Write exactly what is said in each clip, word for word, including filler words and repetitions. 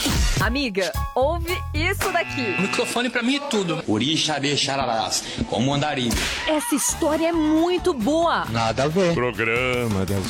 Amiga, ouve isso daqui. O microfone pra mim é tudo. Orixá de Xararás, como andarilho. Essa história é muito boa. Nada a ver. Programa das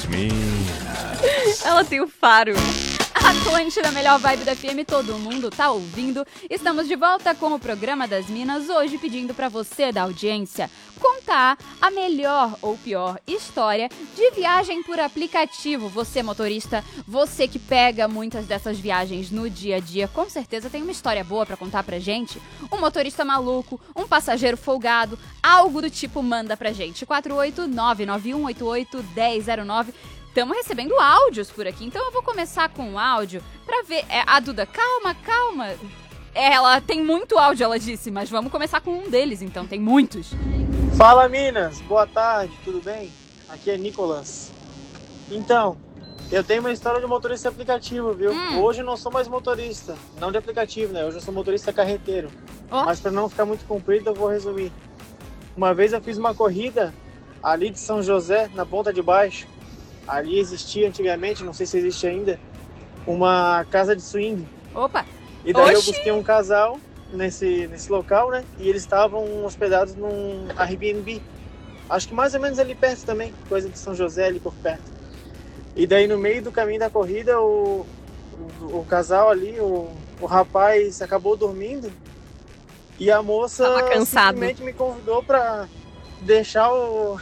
Minas. Ela tem o faro. Atlântida, melhor vibe da F M, todo mundo tá ouvindo. Estamos de volta com o programa das Minas, hoje pedindo pra você da audiência contar a melhor ou pior história de viagem por aplicativo. Você, motorista, você que pega muitas dessas viagens no dia a dia, com certeza tem uma história boa pra contar pra gente. Um motorista maluco, um passageiro folgado, algo do tipo, manda pra gente. quatro oito nove nove um oito oito um zero zero nove. Estamos recebendo áudios por aqui, então eu vou começar com um áudio pra ver... É, a Duda, calma, calma. Ela tem muito áudio, ela disse, mas vamos começar com um deles, então, tem muitos. Fala, Minas, boa tarde, tudo bem? Aqui é Nicolas. Então, eu tenho uma história de motorista aplicativo, viu? Hum. Hoje eu não sou mais motorista, não de aplicativo, né? Hoje eu sou motorista carreteiro. Oh. Mas para não ficar muito comprido, eu vou resumir. Uma vez eu fiz uma corrida ali de São José, na Ponta de Baixo. Ali existia antigamente, não sei se existe ainda, uma casa de swing. Opa! E daí Oxi. eu busquei um casal nesse, nesse local, né? E eles estavam hospedados num Airbnb. Acho que mais ou menos ali perto também, coisa de São José ali por perto. E daí no meio do caminho da corrida, o, o, o casal ali, o, o rapaz acabou dormindo. E a moça Tava cansado. simplesmente me convidou para deixar o...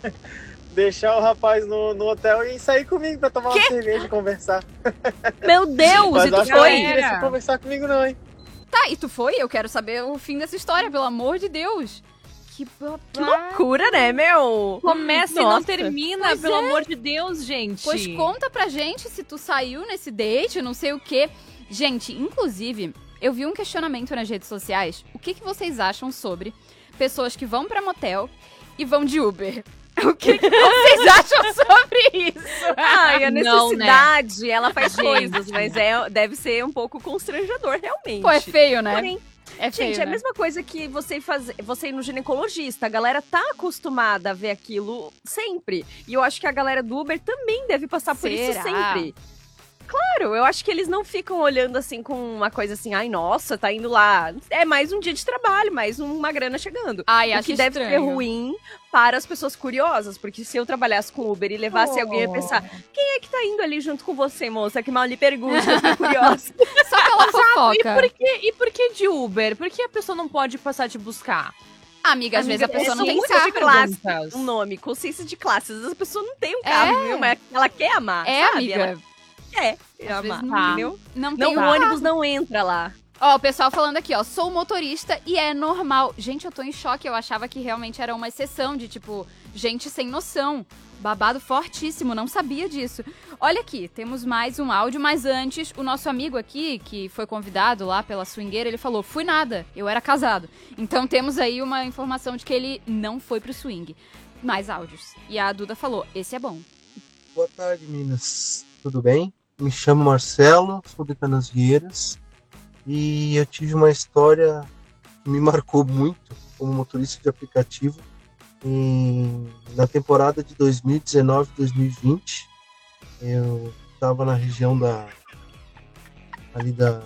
deixar o rapaz no, no hotel e sair comigo pra tomar Quê? uma cerveja e conversar. Meu Deus, Mas e tu acho que ela não foi? queria se conversar comigo não, hein? Tá, e tu foi? Eu quero saber o fim dessa história, pelo amor de Deus. Que babá. Que loucura, né, meu? Começa e Nossa. não termina, Pois pelo é. amor de Deus, gente. Pois conta pra gente se tu saiu nesse date, não sei o quê. Gente, inclusive, eu vi um questionamento nas redes sociais. O que, que vocês acham sobre pessoas que vão pra motel e vão de Uber? O que, que vocês acham sobre isso? Ai, a Não, né? necessidade, ela faz Gente. coisas, mas é, deve ser um pouco constrangedor, realmente. Pô, é feio, né? Porém, É feio, gente, é a né? mesma coisa que você, faz, você ir no ginecologista. A galera tá acostumada a ver aquilo sempre. E eu acho que a galera do Uber também deve passar por isso Será? sempre. Claro, eu acho que eles não ficam olhando assim com uma coisa assim, ai, nossa, tá indo lá. É mais um dia de trabalho, mais uma grana chegando. Ai, O acho que deve ser estranho. ruim para as pessoas curiosas, porque se eu trabalhasse com Uber e levasse Oh. alguém, eu ia pensar, quem é que tá indo ali junto com você, moça? Que mal lhe pergunte, eu fiquei curiosa. Só aquela E fofoca. por, que, e por que de Uber? Por que a pessoa não pode passar te buscar? Amiga, às vezes a Amiga, pessoa é não tem muito carro. de classe. perguntas. Um nome, consciência de classe. Às vezes a pessoa não tem um carro, É. viu? Mas ela quer amar, É, sabe? amiga. Ela quer Às amar, vezes não- entendeu? Não, Não, tem o um ônibus carro. não entra lá. Ó, o pessoal falando aqui, ó, sou motorista e é normal. Gente, eu tô em choque, eu achava que realmente era uma exceção de, tipo, gente sem noção. Babado fortíssimo, não sabia disso. Olha aqui, temos mais um áudio, mas antes, o nosso amigo aqui, que foi convidado lá pela swingueira, ele falou, fui nada, eu era casado. Então temos aí uma informação de que ele não foi pro swing. Mais áudios. E a Duda falou, esse é bom. Boa tarde, Minas. Tudo bem? Me chamo Marcelo, sou de Canasvieiras e eu tive uma história que me marcou muito como motorista de aplicativo. Em, na temporada de dois mil e dezenove, dois mil e vinte, eu estava na região da ali da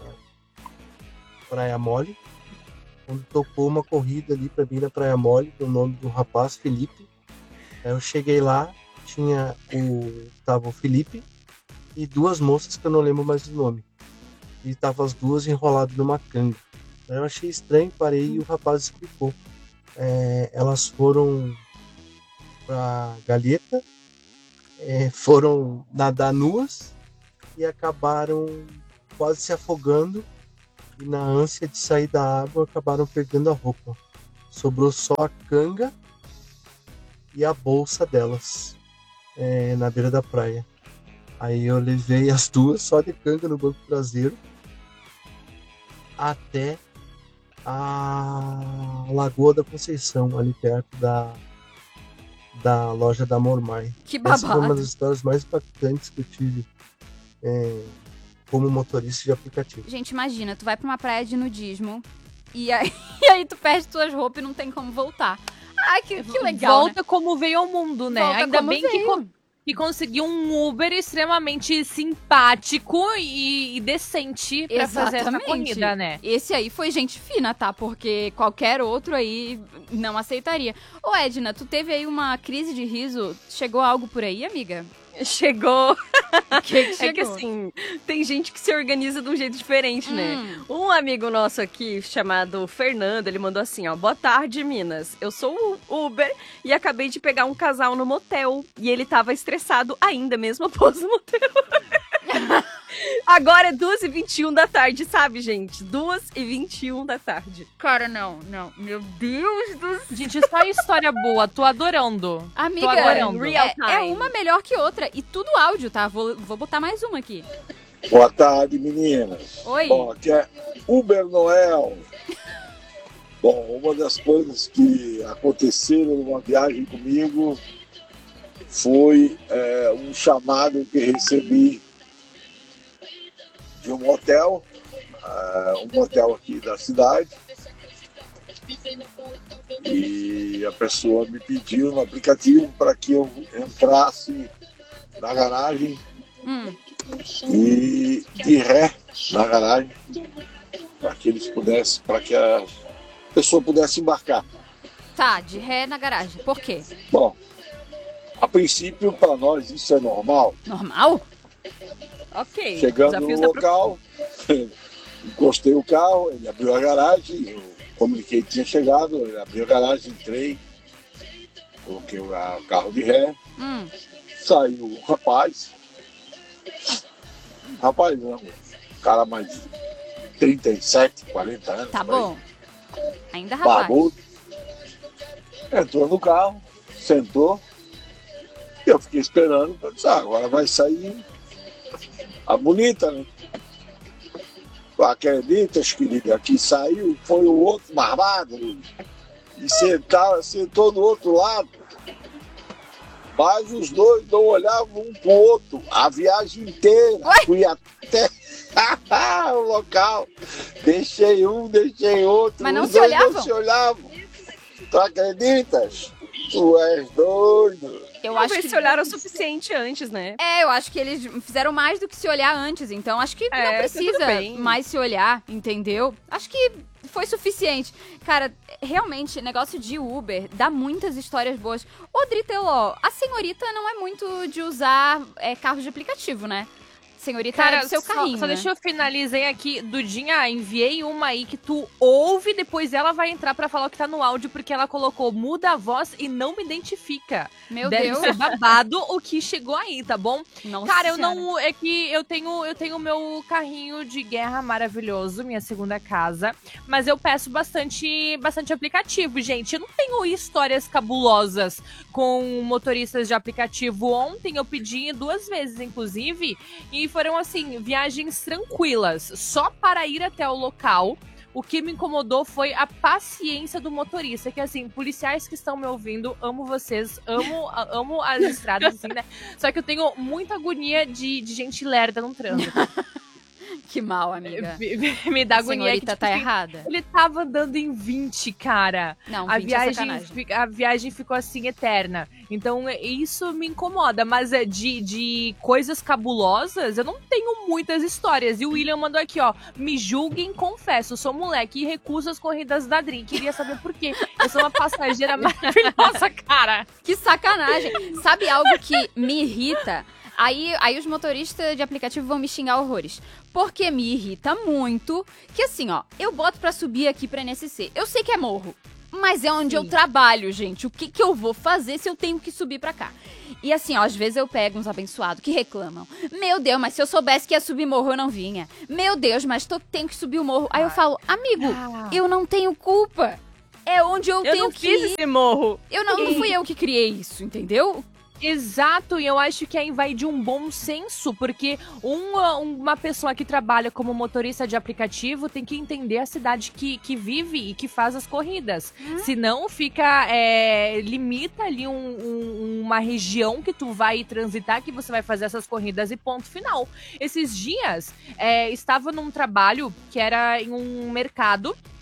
Praia Mole, onde tocou uma corrida ali para mim na Praia Mole, com o nome do rapaz, Felipe. Aí eu cheguei lá, tinha o tava o Felipe e duas moças que eu não lembro mais o nome. E estavam as duas enroladas numa canga. Aí eu achei estranho, parei e o rapaz explicou. É, elas foram para Galheta, é, foram nadar nuas e acabaram quase se afogando. E na ânsia de sair da água, acabaram perdendo a roupa. Sobrou só a canga e a bolsa delas, é, na beira da praia. Aí eu levei as duas só de canga no banco traseiro até a Lagoa da Conceição, ali perto da, da loja da Mormai. Que Essa foi uma babado. das histórias mais impactantes que eu tive é, como motorista de aplicativo. Gente, imagina, tu vai pra uma praia de nudismo e aí, e aí tu perde tuas roupas e não tem como voltar. Ai, que, que legal, Volta né? como veio ao mundo, né? Volta Ainda como bem que veio. co- e conseguir um Uber extremamente simpático e, e decente pra fazer essa corrida, né? Esse aí foi gente fina, tá? Porque qualquer outro aí não aceitaria. Ô, Edna, tu teve aí uma crise de riso? Chegou algo por aí, amiga? Chegou. Que que chegou? É que assim, tem gente que se organiza de um jeito diferente, hum. né? Um amigo nosso aqui, chamado Fernando, ele mandou assim, ó. Boa tarde, Minas. Eu sou o Uber e acabei de pegar um casal no motel. E ele tava estressado ainda, mesmo após o motel. Agora é duas e vinte e um da tarde, sabe, gente? duas e vinte e um da tarde. Cara, não, não. Meu Deus do céu. Gente, só história boa, tô adorando. Amiga, tô adorando. Real é, time. é uma melhor que outra. E tudo áudio, tá? Vou, vou botar mais uma aqui. Boa tarde, meninas. Oi. Bom, aqui é Uber Noel. Bom, uma das coisas que aconteceram numa viagem comigo foi é, um chamado que recebi de um motel, uh, um motel aqui da cidade, e a pessoa me pediu no aplicativo para que eu entrasse na garagem Hum. e de ré na garagem para que eles pudessem, para que a pessoa pudesse embarcar. Tá, de ré na garagem. Por quê? Bom, a princípio para nós isso é normal. Normal? Ok. Chegando Desafios no da local, encostei o carro, ele abriu a garagem, eu comuniquei que tinha chegado, ele abriu a garagem, entrei, coloquei o carro de ré, Hum. saiu o rapaz, rapaz não, um cara mais de trinta e sete, quarenta anos. Tá por aí, bom. Ainda rapaz. barbudo, entrou no carro, sentou, e eu fiquei esperando, eu disse, ah, agora vai sair a bonita, né? Acreditas, querida, que saiu, foi o outro barbado e sentar, sentou do outro lado. Mas os dois não olhavam um pro outro a viagem inteira. Ué? Fui até o local. Deixei um, deixei outro. Mas não os se dois olhavam? Não se olhavam. Tu acreditas? Tu és doido. Eu Talvez acho que se olharam o suficiente antes, né? É, eu acho que eles fizeram mais do que se olhar antes, então acho que não É, precisa tudo bem. mais se olhar, entendeu? Acho que foi suficiente. Cara, realmente, negócio de Uber dá muitas histórias boas. Ô, Driteló, a senhorita não é muito de usar é, carros de aplicativo, né? Senhorita é do seu só, carrinho, só né? deixa eu finalizar aqui. Dudinha, enviei uma aí que tu ouve, depois ela vai entrar pra falar o que tá no áudio, porque ela colocou muda a voz e não me identifica. Meu Deve Deus. ser babado o que chegou aí, tá bom? Nossa Cara, eu Senhora. não. É que eu tenho eu tenho meu carrinho de guerra maravilhoso, minha segunda casa. Mas eu peço bastante, bastante aplicativo, gente. Eu não tenho histórias cabulosas com motoristas de aplicativo. Ontem eu pedi duas vezes, inclusive, e foram, assim, viagens tranquilas, só para ir até o local. O que me incomodou foi a paciência do motorista, que, assim, policiais que estão me ouvindo, amo vocês, amo, amo as estradas, assim, né? Só que eu tenho muita agonia de, de gente lerda no trânsito. Que mal, amiga. Me, me dá A agonia. senhorita que, tipo, tá assim, errada. ele tava andando em vinte, cara. Não, A vinte é viagem, sacanagem. fi- a viagem ficou assim eterna. Então é- isso me incomoda. Mas é de, de coisas cabulosas, eu não tenho muitas histórias. E o William mandou aqui, ó. Me julguem, confesso, sou moleque e recuso as corridas da Dri. Queria saber por quê. Eu sou uma passageira maravilhosa, cara. Que sacanagem. Sabe algo que me irrita? Aí, aí os motoristas de aplicativo vão me xingar horrores. Porque me irrita muito que assim, ó, eu boto pra subir aqui pra N S C. Eu sei que é morro, mas é onde Sim. eu trabalho, gente. O que que eu vou fazer se eu tenho que subir pra cá? E assim, ó, às vezes eu pego uns abençoados que reclamam. Meu Deus, mas se eu soubesse que ia subir morro, eu não vinha. Meu Deus, mas tô, tenho que subir o morro. Aí eu falo, amigo, Ah. eu não tenho culpa. É onde eu, Eu tenho não que fiz ir. esse morro. Eu não, não fui eu que criei isso, entendeu? Exato, e eu acho que aí vai de um bom senso, porque uma, uma pessoa que trabalha como motorista de aplicativo tem que entender a cidade que, que vive e que faz as corridas. Senão fica, é, limita ali um- um- uma região que tu vai transitar, que você vai fazer essas corridas e ponto final. Esses dias, é, estava num trabalho que era em um mercado.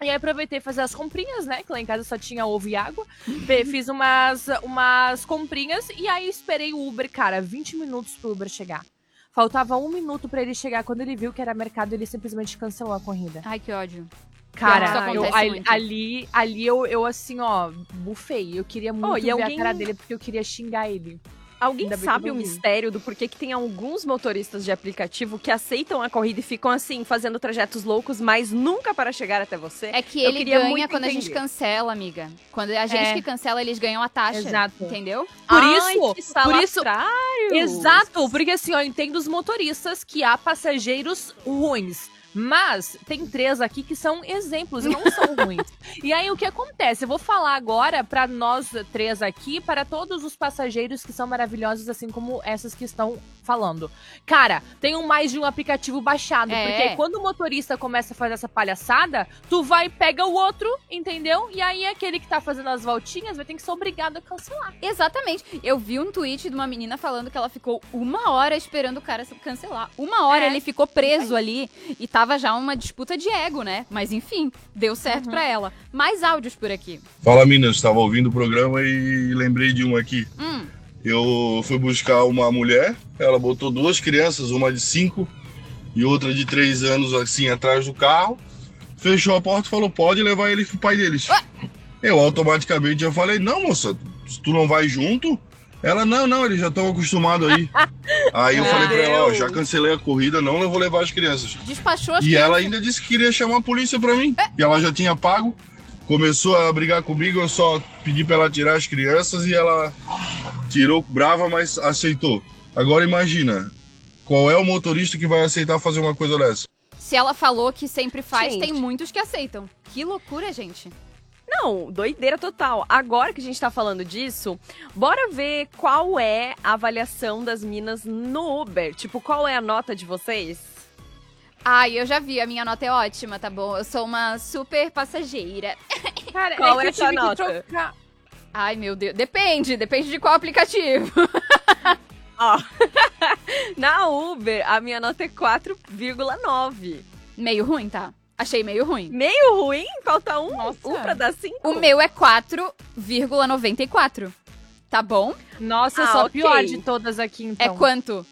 E aí aproveitei fazer as comprinhas, né? Que lá em casa só tinha ovo e água. Fe- Fiz umas, umas comprinhas e aí esperei o Uber, cara, vinte minutos pro Uber chegar. Faltava um minuto pra ele chegar. Quando ele viu que era mercado, ele simplesmente cancelou a corrida. Ai, que ódio. Cara, Isso acontece eu- ali, muito. ali, ali eu, eu assim, ó, bufei. Eu queria muito Oh, e ver alguém- a cara dele porque eu queria xingar ele. Alguém Ainda bem que sabe eu o não vi. mistério do porquê que tem alguns motoristas de aplicativo que aceitam a corrida e ficam assim, fazendo trajetos loucos, mas nunca para chegar até você? É que Eu ele queria ganha muito quando a gente entender. cancela, amiga. Quando a gente É. que cancela, eles ganham a taxa. Exato. Entendeu? Por Ai, isso, que por isso, salafrários. exato, porque assim, ó, eu entendo os motoristas que há passageiros ruins. Mas tem três aqui que são exemplos e não são ruins. E aí o que acontece? Eu vou falar agora pra nós três aqui, para todos os passageiros que são maravilhosos, assim como essas que estão falando. Cara, tenham mais de um aplicativo baixado, É. porque quando o motorista começa a fazer essa palhaçada, tu vai e pega o outro, entendeu? E aí aquele que tá fazendo as voltinhas vai ter que ser obrigado a cancelar. Exatamente. Eu vi um tweet de uma menina falando que ela ficou uma hora esperando o cara se cancelar. Uma hora É. ele ficou preso ali e tava já uma disputa de ego, né? Mas enfim, deu certo pra ela. Mais áudios por aqui. Fala, Minas, estava ouvindo o programa e lembrei de um aqui. Hum. Eu fui buscar uma mulher, ela botou duas crianças, uma de cinco e outra de três anos, assim, atrás do carro, fechou a porta e falou, pode levar eles pro pai deles. Ah. Eu automaticamente já falei, não, moça, se tu não vai junto... Ela, não, não, eles já estão acostumados aí. Aí eu Meu falei pra ela, ó, Deus. já cancelei a corrida, não eu vou levar as crianças. Despachou as E ela crianças. ainda disse que queria chamar a polícia pra mim. E ela já tinha pago. Começou a brigar comigo, eu só pedi pra ela tirar as crianças e ela tirou brava, mas aceitou. Agora imagina, qual é o motorista que vai aceitar fazer uma coisa dessa? Se ela falou que sempre faz, Gente. tem muitos que aceitam. Que loucura, gente. Não, doideira total. Agora que a gente tá falando disso, bora ver qual é a avaliação das minas no Uber. Tipo, qual é a nota de vocês? Ai, eu já vi, a minha nota é ótima, tá bom? Eu sou uma super passageira. Cara, Qual é é que a eu tive sua que nota? trocar. Ai, meu Deus. Depende, depende de qual aplicativo. Ó, na Uber, a minha nota é quatro vírgula nove. Meio ruim, tá? Achei meio ruim. Meio ruim? Falta um, Nossa. um pra dar cinco? O meu é quatro vírgula noventa e quatro. Tá bom? Nossa, eu Ah, sou a ok. pior de todas aqui, É então. quanto?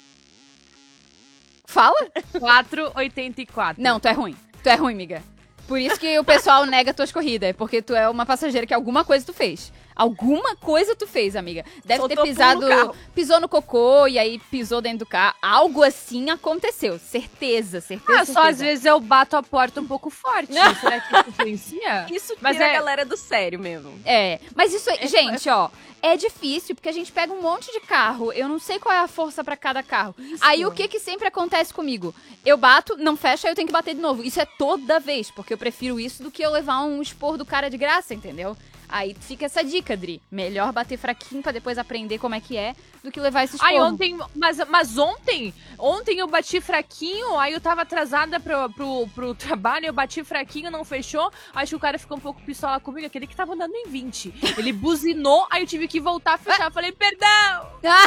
Fala? quatro vírgula oitenta e quatro. Não, tu é ruim. Tu é ruim, miga. Por isso que o pessoal nega tuas corridas. É porque tu é uma passageira que alguma coisa tu fez. Alguma coisa tu fez, amiga. Deve Soltou ter pulo pisado... no carro. Pisou no cocô e aí pisou dentro do carro. Algo assim aconteceu. Certeza, certeza, Ah, só certeza. às vezes eu bato a porta um pouco forte. Será que isso influencia? Isso Mas tira é- a galera do sério mesmo. É, mas isso aí, É- gente, ó, é difícil porque a gente pega um monte de carro. Eu não sei qual é a força pra cada carro. Aí o que que sempre acontece comigo? Eu bato, não fecha, aí eu tenho que bater de novo. Isso é toda vez, porque eu prefiro isso do que eu levar um expor do cara de graça, entendeu? Aí fica essa dica, Dri. Melhor bater fraquinho pra depois aprender como é que é do que levar esse esporro. Ai, ontem, mas, mas ontem, ontem eu bati fraquinho, aí eu tava atrasada pro, pro, pro trabalho, eu bati fraquinho, não fechou, acho que o cara ficou um pouco pistola comigo, aquele que tava andando em vinte. Ele buzinou, aí eu tive que voltar a fechar, eu falei, perdão!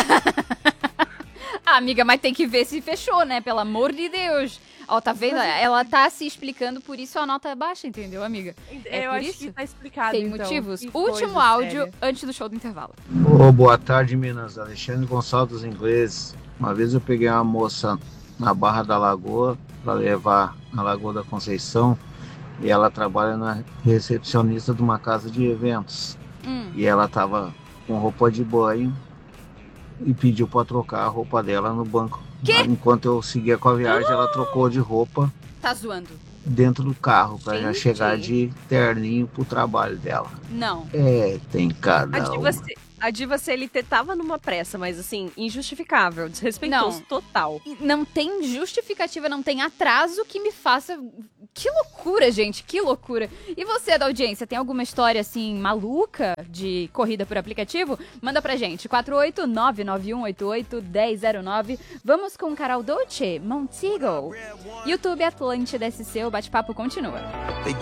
Ah, amiga, mas tem que ver se fechou, né? Pelo amor de Deus. Ó, tá vendo? Ela tá se explicando, por isso a nota é baixa, entendeu, amiga? É eu por acho isso? que tá explicado, Tem então. motivos? Que Último coisa áudio séria. antes do show do intervalo. Ô, boa tarde, Minas. Alexandre Gonçalves dos Ingleses. Uma vez eu peguei uma moça na Barra da Lagoa para levar na Lagoa da Conceição e ela trabalha na recepcionista de uma casa de eventos. Hum. E ela tava com roupa de banho e pediu para trocar a roupa dela no banco. Quê? Enquanto eu seguia com a viagem, ela trocou de roupa Tá zoando? dentro do carro para já Gente. chegar de terninho pro trabalho dela. Não. É, tem cada A diva, uma. C- a diva C L T tava numa pressa, mas assim, injustificável, desrespeitoso Não. total. Não tem justificativa, não tem atraso que me faça... Que loucura, gente, que loucura. E você, da audiência, tem alguma história, assim, maluca de corrida por aplicativo? Manda pra gente, quatro oito nove nove um oito oito um zero zero nove. Vamos com Carol Dolce, Montego. YouTube Atlântida S C, o bate-papo continua. They